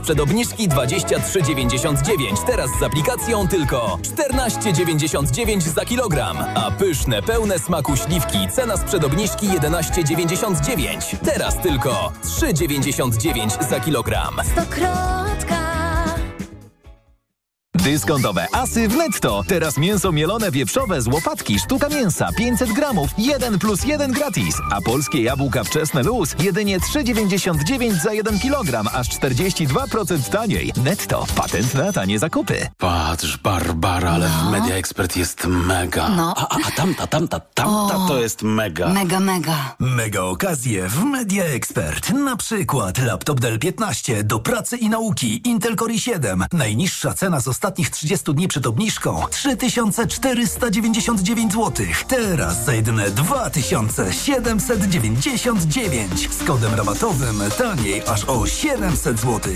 Przed obniżki 23,99. Teraz z aplikacją tylko 14,99 za kilogram. A pyszne, pełne smaku śliwki cena sprzed obniżki 11,99. Teraz tylko 3,99 za kilogram. Stokrotka. Dyskontowe asy w Netto. Teraz mięso mielone wieprzowe z łopatki, sztuka mięsa 500 gramów, 1+1 gratis. A polskie jabłka wczesne luz jedynie 3,99 za 1 kilogram, aż 42% taniej. Netto. Patent na tanie zakupy. Patrz, Barbara, ale w Media Expert jest mega. No. A tamta to jest mega. Mega. Mega okazje w Media Expert. Na przykład laptop Dell 15 do pracy i nauki Intel Core i7. Najniższa cena z ostatnich 30 dni przed obniżką 3499 zł. Teraz za jedyne 2799. Z kodem rabatowym taniej aż o 700 zł.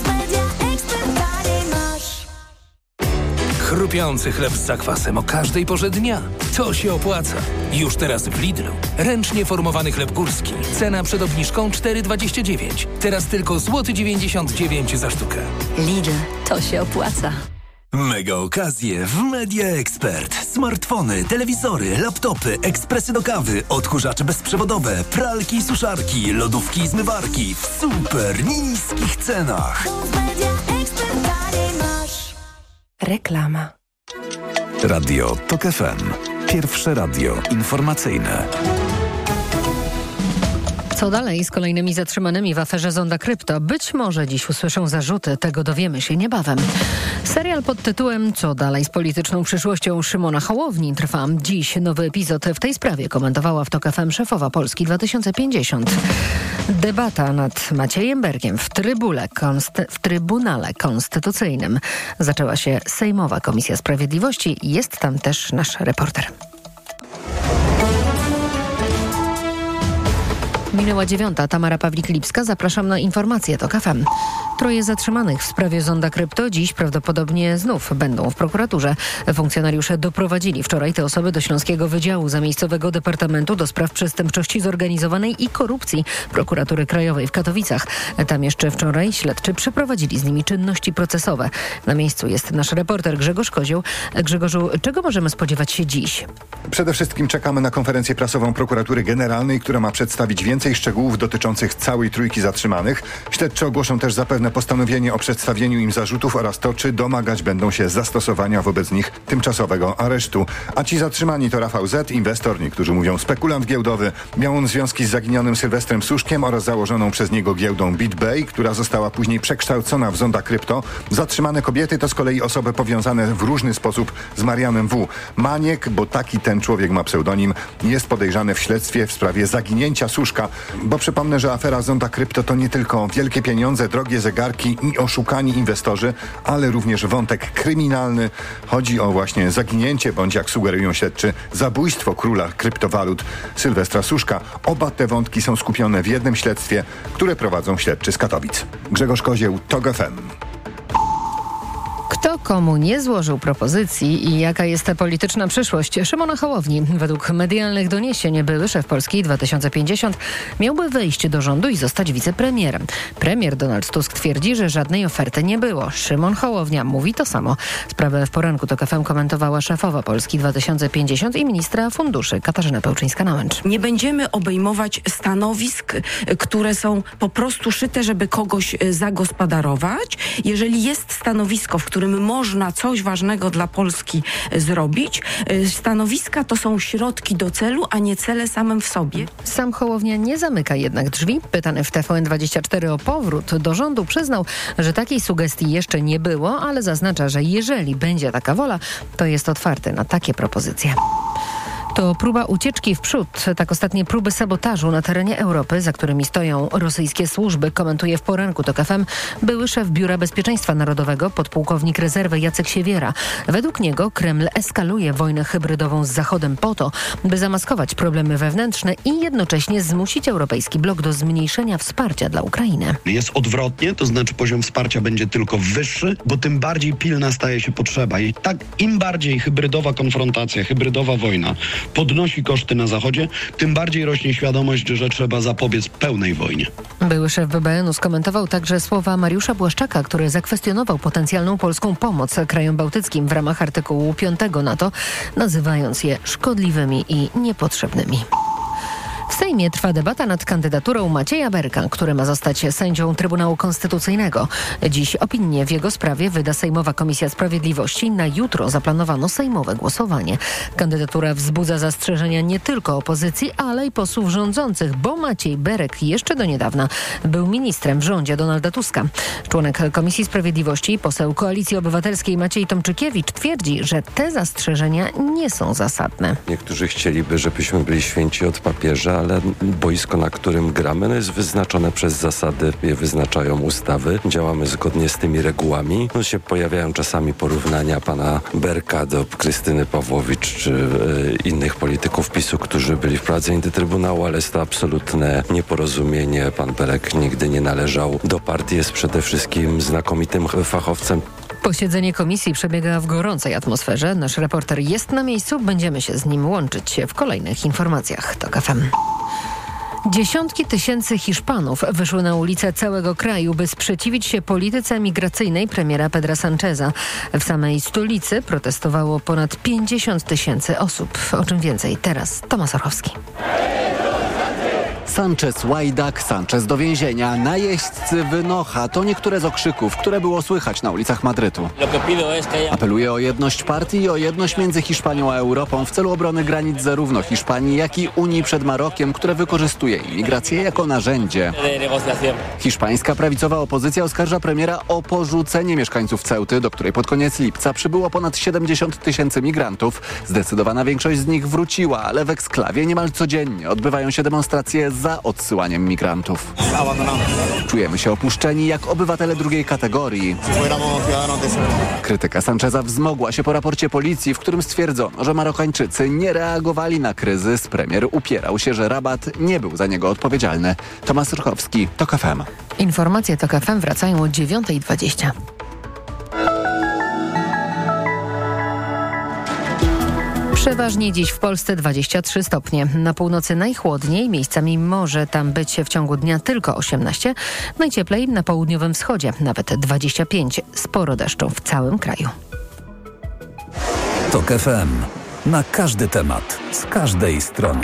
Chrupiący chleb z zakwasem o każdej porze dnia. To się opłaca. Już teraz w Lidlu. Ręcznie formowany chleb górski. Cena przed obniżką 4,29. Teraz tylko złoty 99 za sztukę. Lidl, to się opłaca. Mega okazje w Media Expert. Smartfony, telewizory, laptopy, ekspresy do kawy, odkurzacze bezprzewodowe, pralki i suszarki, lodówki i zmywarki w super niskich cenach. Reklama. Radio TOK FM. Pierwsze radio informacyjne. Co dalej z kolejnymi zatrzymanymi w aferze Zonda Krypto? Być może dziś usłyszą zarzuty, tego dowiemy się niebawem. Serial pod tytułem Co dalej z polityczną przyszłością Szymona Hołowni trwa. Dziś nowy epizod w tej sprawie komentowała w TOK FM szefowa Polski 2050. Debata nad Maciejem Bergiem w Trybunale Konstytucyjnym. Zaczęła się Sejmowa Komisja Sprawiedliwości. Jest tam też nasz reporter. Minęła 9. Tamara Pawlik-Lipska. Zapraszam na informacje TOK FM. 3 zatrzymanych w sprawie Zonda Krypto dziś prawdopodobnie znów będą w prokuraturze. Funkcjonariusze doprowadzili wczoraj te osoby do Śląskiego Wydziału Zamiejscowego Departamentu do Spraw Przestępczości Zorganizowanej i Korupcji Prokuratury Krajowej w Katowicach. Tam jeszcze wczoraj śledczy przeprowadzili z nimi czynności procesowe. Na miejscu jest nasz reporter Grzegorz Kozioł. Grzegorzu, czego możemy spodziewać się dziś? Przede wszystkim czekamy na konferencję prasową Prokuratury Generalnej, która ma przedstawić więcej szczegółów dotyczących całej trójki zatrzymanych. Śledczy ogłoszą też zapewne postanowienie o przedstawieniu im zarzutów oraz to, czy domagać będą się zastosowania wobec nich tymczasowego aresztu. A ci zatrzymani to Rafał Z., inwestor, niektórzy mówią spekulant giełdowy. Miał on związki z zaginionym Sylwestrem Suszkiem oraz założoną przez niego giełdą BitBay, która została później przekształcona w Zonda Krypto. Zatrzymane kobiety to z kolei osoby powiązane w różny sposób z Marianem W. Maniek, bo taki ten człowiek ma pseudonim, jest podejrzany w śledztwie w sprawie zaginięcia Suszka. Bo przypomnę, że afera Zonda Krypto to nie tylko wielkie pieniądze, drogie zegarki i oszukani inwestorzy, ale również wątek kryminalny. Chodzi o właśnie zaginięcie, bądź jak sugerują śledczy, zabójstwo króla kryptowalut Sylwestra Suszka. Oba te wątki są skupione w jednym śledztwie, które prowadzą śledczy z Katowic. Grzegorz Kozieł, TOK FM. Kto komu nie złożył propozycji i jaka jest ta polityczna przyszłość Szymona Hołowni? Według medialnych doniesień były szef Polski 2050 miałby wejść do rządu i zostać wicepremierem. Premier Donald Tusk twierdzi, że żadnej oferty nie było. Szymon Hołownia mówi to samo. Sprawę w poranku TOK FM komentowała szefowa Polski 2050 i ministra funduszy Katarzyna Pełczyńska-Nałęcz. Nie będziemy obejmować stanowisk, które są po prostu szyte, żeby kogoś zagospodarować. Jeżeli jest stanowisko, w którym można coś ważnego dla Polski zrobić, stanowiska to są środki do celu, a nie cele samym w sobie. Sam Hołownia nie zamyka jednak drzwi. Pytany w TVN24 o powrót do rządu przyznał, że takiej sugestii jeszcze nie było, ale zaznacza, że jeżeli będzie taka wola, to jest otwarty na takie propozycje. To próba ucieczki w przód. Tak ostatnie próby sabotażu na terenie Europy, za którymi stoją rosyjskie służby, komentuje w poranku TOK FM były szef Biura Bezpieczeństwa Narodowego, podpułkownik rezerwy Jacek Siewiera. Według niego Kreml eskaluje wojnę hybrydową z Zachodem po to, by zamaskować problemy wewnętrzne i jednocześnie zmusić europejski blok do zmniejszenia wsparcia dla Ukrainy. Jest odwrotnie, to znaczy poziom wsparcia będzie tylko wyższy, bo tym bardziej pilna staje się potrzeba. I tak im bardziej hybrydowa konfrontacja, hybrydowa wojna podnosi koszty na Zachodzie, tym bardziej rośnie świadomość, że trzeba zapobiec pełnej wojnie. Były szef BBN-u skomentował także słowa Mariusza Błaszczaka, który zakwestionował potencjalną polską pomoc krajom bałtyckim w ramach artykułu 5 NATO, nazywając je szkodliwymi i niepotrzebnymi. W Sejmie trwa debata nad kandydaturą Macieja Berka, który ma zostać sędzią Trybunału Konstytucyjnego. Dziś opinię w jego sprawie wyda Sejmowa Komisja Sprawiedliwości. Na jutro zaplanowano sejmowe głosowanie. Kandydatura wzbudza zastrzeżenia nie tylko opozycji, ale i posłów rządzących, bo Maciej Berek jeszcze do niedawna był ministrem w rządzie Donalda Tuska. Członek Komisji Sprawiedliwości i poseł Koalicji Obywatelskiej Maciej Tomczykiewicz twierdzi, że te zastrzeżenia nie są zasadne. Niektórzy chcieliby, żebyśmy byli święci od papieża, ale boisko, na którym gramy, jest wyznaczone przez zasady, je wyznaczają ustawy. Działamy zgodnie z tymi regułami. Się pojawiają czasami porównania pana Berka do Krystyny Pawłowicz czy innych polityków PiS-u, którzy byli wprowadzeni do Trybunału, ale jest to absolutne nieporozumienie. Pan Berek nigdy nie należał do partii, jest przede wszystkim znakomitym fachowcem. Posiedzenie komisji przebiega w gorącej atmosferze. Nasz reporter jest na miejscu. Będziemy się z nim łączyć w kolejnych informacjach. TOK FM. Dziesiątki tysięcy Hiszpanów wyszły na ulice całego kraju, by sprzeciwić się polityce migracyjnej premiera Pedra Sancheza. W samej stolicy protestowało ponad 50 tysięcy osób. O czym więcej teraz Tomasz Orchowski. Sanchez łajdak, Sanchez do więzienia, najeźdźcy wynocha. To niektóre z okrzyków, które było słychać na ulicach Madrytu. Apeluje o jedność partii i o jedność między Hiszpanią a Europą w celu obrony granic zarówno Hiszpanii, jak i Unii przed Marokiem, które wykorzystuje imigrację jako narzędzie. Hiszpańska prawicowa opozycja oskarża premiera o porzucenie mieszkańców Ceuty, do której pod koniec lipca przybyło ponad 70 tysięcy migrantów. Zdecydowana większość z nich wróciła, ale w eksklawie niemal codziennie odbywają się demonstracje za odsyłaniem migrantów. Czujemy się opuszczeni jak obywatele drugiej kategorii. Krytyka Sancheza wzmogła się po raporcie policji, w którym stwierdzono, że Marokańczycy nie reagowali na kryzys. Premier upierał się, że Rabat nie był za niego odpowiedzialny. Tomasz Rychowski, TOK FM. Informacje TOK FM wracają o 9:20. Przeważnie dziś w Polsce 23 stopnie. Na północy najchłodniej, miejscami może tam być w ciągu dnia tylko 18. Najcieplej na południowym wschodzie, nawet 25. Sporo deszczu w całym kraju. TOK FM. Na każdy temat, z każdej strony.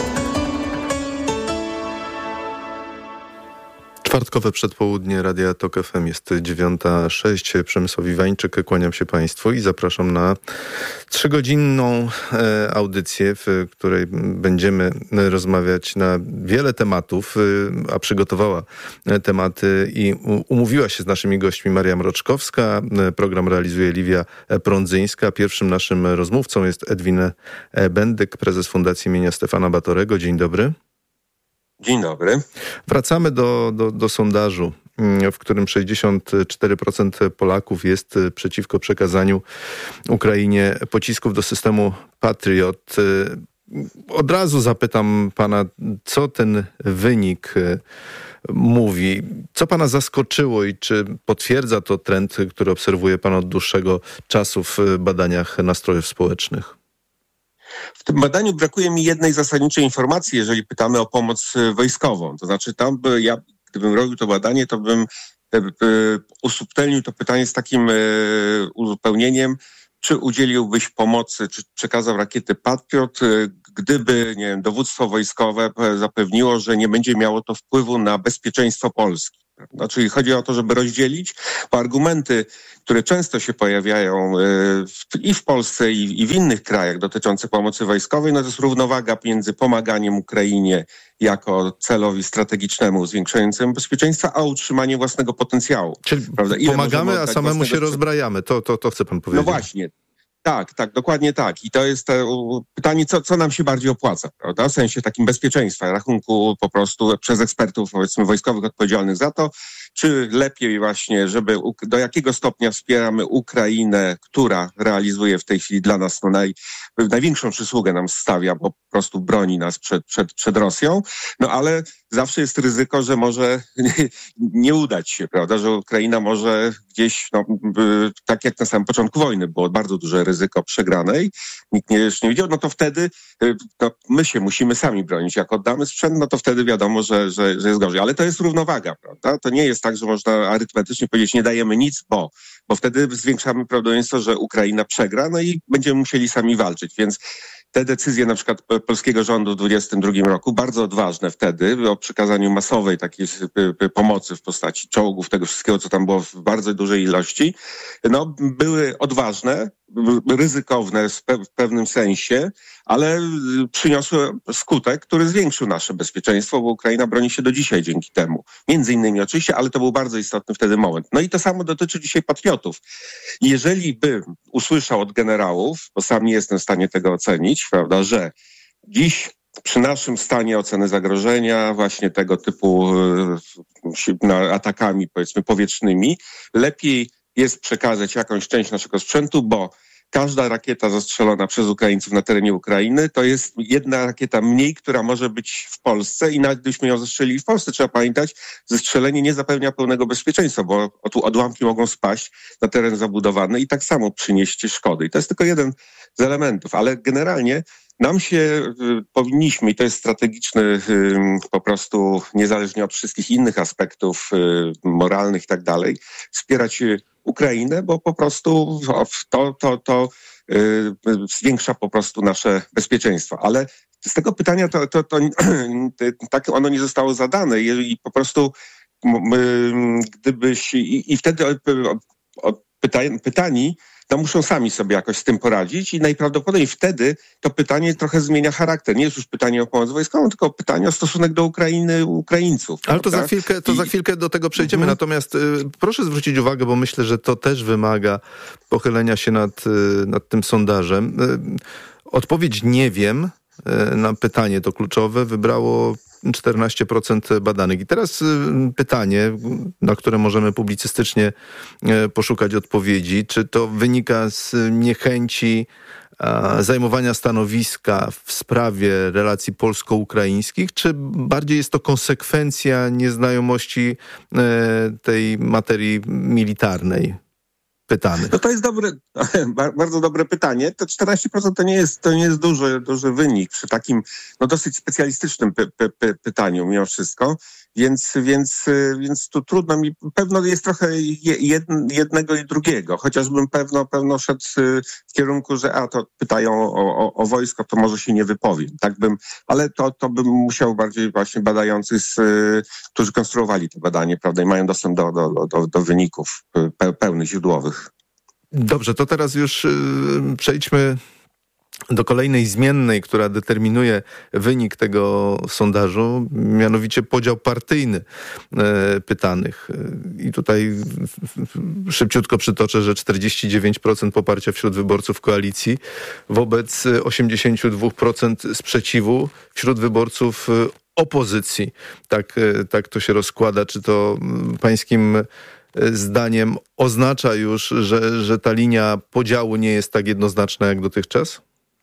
Czwartkowe przedpołudnie Radia TOK FM jest 9:06. Przemysław Iwańczyk, kłaniam się Państwu i zapraszam na 3-godzinną audycję, w której będziemy rozmawiać na wiele tematów, a przygotowała tematy i umówiła się z naszymi gośćmi Maria Mroczkowska. Program realizuje Liwia Prądzyńska. Pierwszym naszym rozmówcą jest Edwin Bendyk, prezes Fundacji imienia Stefana Batorego. Dzień dobry. Dzień dobry. Wracamy do sondażu, w którym 64% Polaków jest przeciwko przekazaniu Ukrainie pocisków do systemu Patriot. Od razu zapytam pana, co ten wynik mówi? Co pana zaskoczyło i czy potwierdza to trend, który obserwuje pan od dłuższego czasu w badaniach nastrojów społecznych? W tym badaniu brakuje mi jednej zasadniczej informacji, jeżeli pytamy o pomoc wojskową. To znaczy gdybym robił to badanie, to bym usubtelnił to pytanie z takim uzupełnieniem, czy udzieliłbyś pomocy, czy przekazał rakiety Patriot, gdyby, nie wiem, dowództwo wojskowe zapewniło, że nie będzie miało to wpływu na bezpieczeństwo Polski. No, czyli chodzi o to, żeby rozdzielić, bo argumenty, które często się pojawiają i w Polsce, i w innych krajach dotyczące pomocy wojskowej, no to jest równowaga między pomaganiem Ukrainie jako celowi strategicznemu zwiększającemu bezpieczeństwa, a utrzymaniem własnego potencjału. Czyli pomagamy, a samemu się rozbrajamy. To chce pan powiedzieć. No właśnie. Tak, dokładnie tak. I to jest pytanie, co nam się bardziej opłaca, prawda? W sensie takim bezpieczeństwa, rachunku po prostu przez ekspertów, powiedzmy, wojskowych odpowiedzialnych za to, czy lepiej właśnie, do jakiego stopnia wspieramy Ukrainę, która realizuje w tej chwili dla nas największą przysługę nam stawia, bo po prostu broni nas przed Rosją, no ale zawsze jest ryzyko, że może nie udać się, prawda, że Ukraina może gdzieś, tak jak na samym początku wojny, było bardzo duże ryzyko przegranej, nikt nie wiedział, no to wtedy my się musimy sami bronić. Jak oddamy sprzęt, no to wtedy wiadomo, że jest gorzej. Ale to jest równowaga, prawda? To nie jest tak, że można arytmetycznie powiedzieć, nie dajemy nic, bo wtedy zwiększamy prawdopodobieństwo, że Ukraina przegra, no i będziemy musieli sami walczyć. Więc te decyzje na przykład polskiego rządu w 2022 roku, bardzo odważne wtedy, o przekazaniu masowej takiej pomocy w postaci czołgów, tego wszystkiego, co tam było w bardzo dużej ilości, no były odważne, ryzykowne w pewnym sensie, ale przyniosły skutek, który zwiększył nasze bezpieczeństwo, bo Ukraina broni się do dzisiaj dzięki temu. Między innymi oczywiście, ale to był bardzo istotny wtedy moment. No i to samo dotyczy dzisiaj patriotów. Jeżeli bym usłyszał od generałów, bo sam nie jestem w stanie tego ocenić, prawda, że dziś przy naszym stanie oceny zagrożenia, właśnie tego typu atakami, powiedzmy, powietrznymi, lepiej jest przekazać jakąś część naszego sprzętu, bo każda rakieta zastrzelona przez Ukraińców na terenie Ukrainy to jest jedna rakieta mniej, która może być w Polsce i nawet gdybyśmy ją zestrzelili w Polsce, trzeba pamiętać, zestrzelenie nie zapewnia pełnego bezpieczeństwa, bo odłamki mogą spaść na teren zabudowany i tak samo przynieść szkody. I to jest tylko jeden z elementów, ale generalnie nam się powinniśmy, i to jest strategiczny po prostu, niezależnie od wszystkich innych aspektów moralnych i tak dalej, wspierać Ukrainę, bo po prostu to zwiększa po prostu nasze bezpieczeństwo. Ale z tego pytania tak ono nie zostało zadane i po prostu gdybyś i wtedy pytani no muszą sami sobie jakoś z tym poradzić i najprawdopodobniej wtedy to pytanie trochę zmienia charakter. Nie jest już pytanie o pomoc wojskową, tylko pytanie o stosunek do Ukrainy, Ukraińców. Ale to za chwilkę do tego przejdziemy. Natomiast proszę zwrócić uwagę, bo myślę, że to też wymaga pochylenia się nad tym sondażem. Odpowiedź nie wiem na pytanie to kluczowe wybrało 14% badanych. I teraz pytanie, na które możemy publicystycznie poszukać odpowiedzi. Czy to wynika z niechęci zajmowania stanowiska w sprawie relacji polsko-ukraińskich, czy bardziej jest to konsekwencja nieznajomości tej materii militarnej? Pytany. No to jest bardzo dobre pytanie. To 14% to nie jest duży wynik przy takim dosyć specjalistycznym pytaniu mimo wszystko, więc tu trudno mi, pewno jest trochę jednego i drugiego, chociażbym pewno szedł w kierunku, że to pytają o wojsko, to może się nie wypowiem. Tak ale to bym musiał bardziej właśnie badający, którzy konstruowali to badanie, prawda, i mają dostęp do wyników pełnych, źródłowych. Dobrze, to teraz już przejdźmy do kolejnej zmiennej, która determinuje wynik tego sondażu, mianowicie podział partyjny pytanych. I tutaj szybciutko przytoczę, że 49% poparcia wśród wyborców koalicji wobec 82% sprzeciwu wśród wyborców opozycji. Tak to się rozkłada. Czy to pańskim zdaniem oznacza już, że ta linia podziału nie jest tak jednoznaczna jak dotychczas?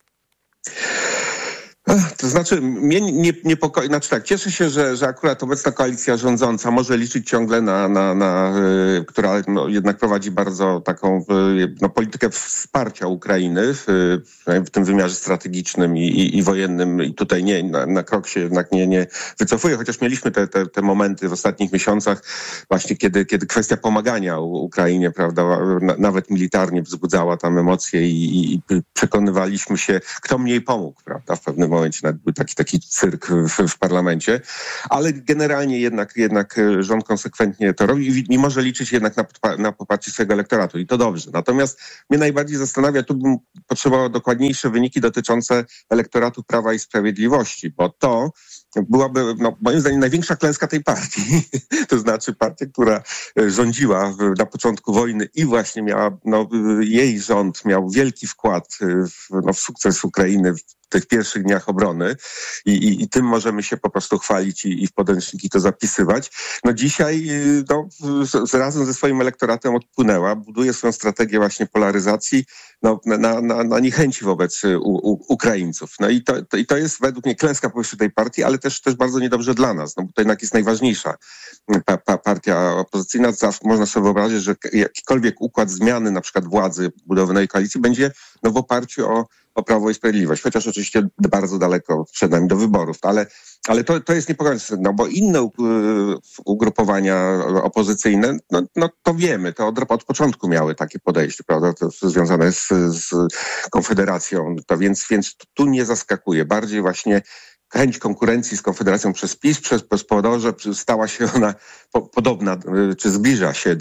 To znaczy, mnie niepokoi, cieszę się, że akurat obecna koalicja rządząca może liczyć ciągle która jednak prowadzi bardzo taką politykę wsparcia Ukrainy w tym wymiarze strategicznym i wojennym i tutaj na krok się jednak nie wycofuje, chociaż mieliśmy te momenty w ostatnich miesiącach właśnie, kiedy kwestia pomagania Ukrainie, prawda, nawet militarnie wzbudzała tam emocje i przekonywaliśmy się, kto mniej pomógł, prawda, w pewnym momencie nawet był taki cyrk w parlamencie, ale generalnie jednak rząd konsekwentnie to robi i może liczyć jednak na poparcie swojego elektoratu i to dobrze. Natomiast mnie najbardziej zastanawia, tu bym potrzebował dokładniejsze wyniki dotyczące elektoratu Prawa i Sprawiedliwości, bo to byłaby, moim zdaniem, największa klęska tej partii. To znaczy partia, która rządziła na początku wojny i właśnie miała, jej rząd miał wielki wkład w sukces Ukrainy tych pierwszych dniach obrony i tym możemy się po prostu chwalić i w podręczniki to zapisywać. No dzisiaj razem ze swoim elektoratem odpłynęła, buduje swoją strategię właśnie polaryzacji na niechęci wobec Ukraińców. No i to jest według mnie klęska po prostu tej partii, ale też bardzo niedobrze dla nas, no bo to jednak jest najważniejsza partia opozycyjna. Zawsze można sobie wyobrazić, że jakikolwiek układ zmiany na przykład władzy budowy nowej koalicji będzie w oparciu o Prawo i Sprawiedliwość, chociaż oczywiście bardzo daleko przed nami do wyborów, ale to jest niepokojące, no bo inne ugrupowania opozycyjne, to wiemy, to od początku miały takie podejście, prawda, to związane z Konfederacją, to więc tu nie zaskakuje, bardziej właśnie chęć konkurencji z Konfederacją przez PiS spowodowało, że stała się ona podobna, czy zbliża się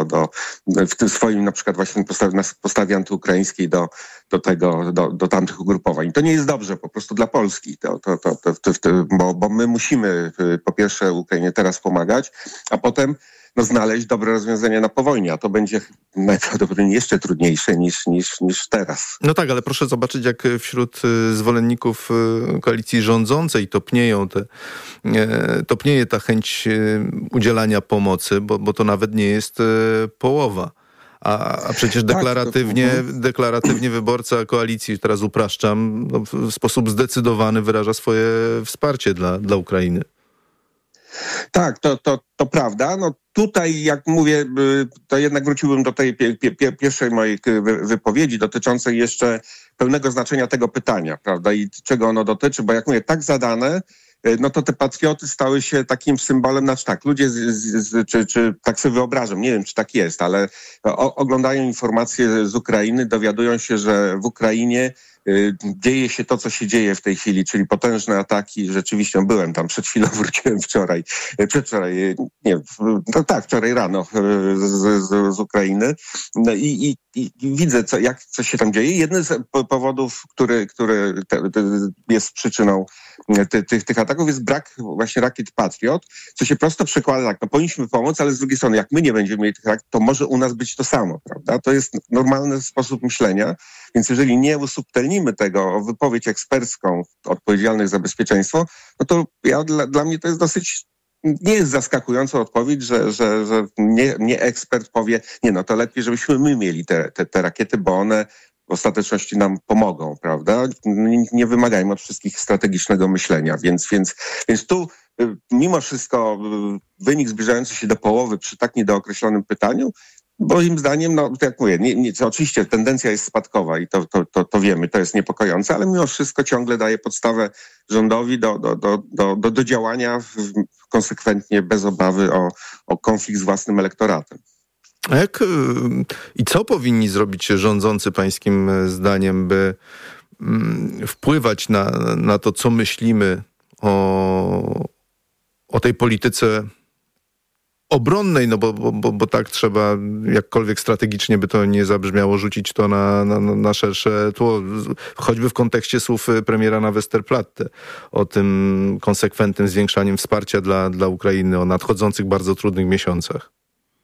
w tym swoim na przykład właśnie postawie antyukraińskiej do tamtych ugrupowań. I to nie jest dobrze po prostu dla Polski, bo my musimy po pierwsze Ukrainie teraz pomagać, a potem znaleźć dobre rozwiązania na po wojnie, a to będzie najprawdopodobniej jeszcze trudniejsze niż teraz. No tak, ale proszę zobaczyć, jak wśród zwolenników koalicji rządzącej topnieje ta chęć udzielania pomocy, bo to nawet nie jest połowa. A przecież deklaratywnie wyborca koalicji, teraz upraszczam, w sposób zdecydowany wyraża swoje wsparcie dla Ukrainy. Tak, to prawda. No tutaj, jak mówię, to jednak wróciłbym do tej pierwszej mojej wypowiedzi dotyczącej jeszcze pełnego znaczenia tego pytania, prawda, i czego ono dotyczy, bo jak mówię, tak zadane, no to te patrioty stały się takim symbolem, znaczy tak, ludzie czy tak sobie wyobrażam, nie wiem, czy tak jest, ale oglądają informacje z Ukrainy, dowiadują się, że w Ukrainie dzieje się to, co się dzieje w tej chwili, czyli potężne ataki. Rzeczywiście byłem tam przed chwilą, wróciłem wczoraj rano z Ukrainy. No i widzę, co się tam dzieje. Jeden z powodów, który jest przyczyną tych ataków, jest brak właśnie rakiet Patriot, co się prosto przekłada tak, no powinniśmy pomóc, ale z drugiej strony, jak my nie będziemy mieli tych rakiet, to może u nas być to samo, prawda? To jest normalny sposób myślenia, więc jeżeli nie usubtelnimy tego o wypowiedź ekspercką odpowiedzialnych za bezpieczeństwo, no to dla mnie to jest dosyć, nie jest zaskakująca odpowiedź, że nie ekspert powie, to lepiej, żebyśmy my mieli te rakiety, bo one w ostateczności nam pomogą, prawda? Nie wymagajmy od wszystkich strategicznego myślenia, więc tu mimo wszystko wynik zbliżający się do połowy przy tak niedookreślonym pytaniu, moim zdaniem, jak mówię, oczywiście tendencja jest spadkowa i to wiemy, to jest niepokojące, ale mimo wszystko ciągle daje podstawę rządowi do działania konsekwentnie, bez obawy o konflikt z własnym elektoratem. I co powinni zrobić rządzący pańskim zdaniem, by wpływać na to, co myślimy o tej polityce obronnej, bo tak trzeba, jakkolwiek strategicznie by to nie zabrzmiało, rzucić to na szersze tło, choćby w kontekście słów premiera na Westerplatte o tym konsekwentnym zwiększaniem wsparcia dla Ukrainy, o nadchodzących bardzo trudnych miesiącach.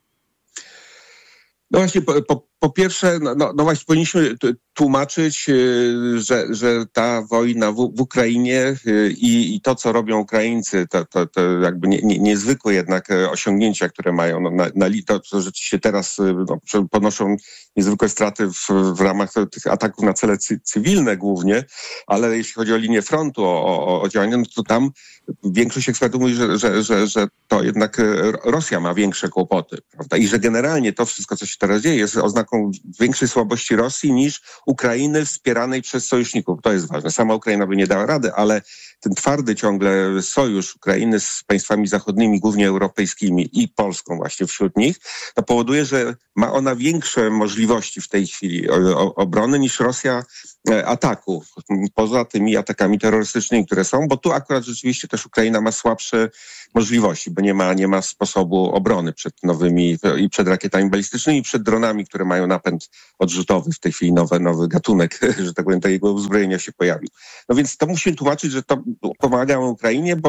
No właśnie, po pierwsze, właśnie powinniśmy tłumaczyć, że ta wojna w Ukrainie i to, co robią Ukraińcy, to jakby niezwykłe jednak osiągnięcia, które mają, to rzeczywiście teraz ponoszą niezwykłe straty w ramach tych ataków na cele cywilne głównie, ale jeśli chodzi o linię frontu, o działania, no to tam większość ekspertów mówi, że to jednak Rosja ma większe kłopoty, prawda? I że generalnie to wszystko, co się teraz dzieje, jest oznaką większej słabości Rosji niż Ukrainy wspieranej przez sojuszników. To jest ważne. Sama Ukraina by nie dała rady, ale ten twardy ciągle sojusz Ukrainy z państwami zachodnimi, głównie europejskimi i Polską właśnie wśród nich, to powoduje, że ma ona większe możliwości w tej chwili obrony niż Rosja ataku, poza tymi atakami terrorystycznymi, które są, bo tu akurat rzeczywiście też Ukraina ma słabsze możliwości, bo nie ma sposobu obrony przed nowymi i przed rakietami balistycznymi, i przed dronami, które mają napęd odrzutowy. W tej chwili nowy gatunek, że tak powiem, tego uzbrojenia się pojawił. No więc to musimy tłumaczyć, że to pomaga Ukrainie, bo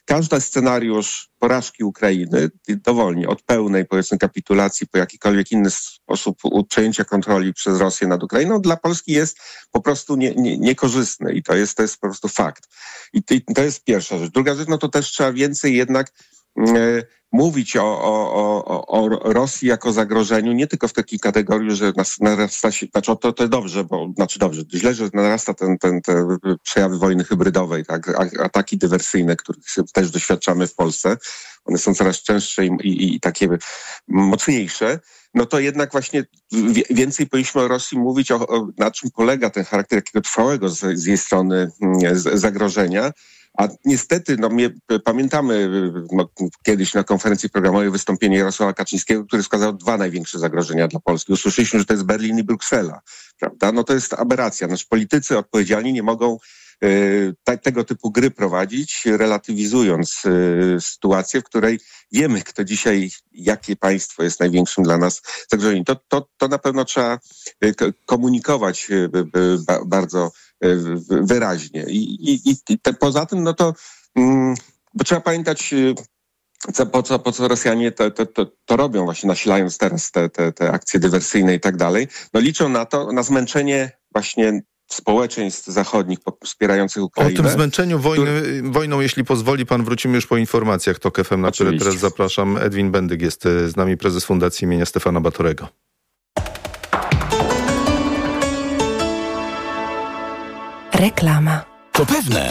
każdy scenariusz porażki Ukrainy, dowolnie, od pełnej, powiedzmy, kapitulacji po jakikolwiek inny sposób przejęcia kontroli przez Rosję nad Ukrainą, dla Polski jest po prostu niekorzystny i to jest po prostu fakt. I to jest pierwsza rzecz. Druga rzecz, no to też trzeba więcej jednak mówić o Rosji jako zagrożeniu, nie tylko w takiej kategorii, że narasta się, to jest dobrze, źle, że narasta te przejawy wojny hybrydowej, tak, ataki dywersyjne, których też doświadczamy w Polsce. One są coraz częstsze i takie mocniejsze. No to jednak właśnie więcej powinniśmy o Rosji mówić, na czym polega ten charakter jakiego trwałego z jej strony zagrożenia. A niestety, pamiętamy kiedyś na konferencji programowej wystąpienie Jarosława Kaczyńskiego, który wskazał 2 największe zagrożenia dla Polski. Usłyszeliśmy, że to jest Berlin i Bruksela, prawda? No to jest aberracja. Politycy odpowiedzialni nie mogą tego typu gry prowadzić, relatywizując sytuację, w której wiemy, kto dzisiaj, jakie państwo jest największym dla nas zagrożeniem. To na pewno trzeba komunikować bardzo wyraźnie. Poza tym, bo trzeba pamiętać, po co Rosjanie to robią, właśnie nasilając teraz te akcje dywersyjne i tak dalej. Liczą na zmęczenie właśnie społeczeństw zachodnich wspierających Ukrainę. O tym zmęczeniu wojną, jeśli pozwoli pan, wrócimy już po informacjach TOK FM, na które teraz zapraszam. Edwin Bendyk jest z nami, prezes Fundacji imienia Stefana Batorego. Reklama. To pewne,